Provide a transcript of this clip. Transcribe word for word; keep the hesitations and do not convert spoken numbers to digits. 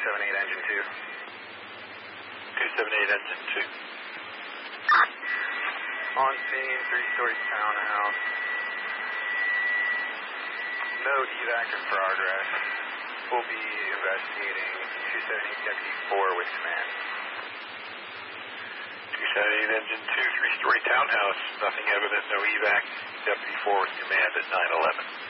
seven eight, engine two. two seven eight, engine two. On scene, three-story townhouse. No evac in progress. We'll be investigating two seven eight, Deputy four with command. two seven eight, engine two, three-story townhouse. Nothing evident, no evac. Deputy four with command at nine eleven.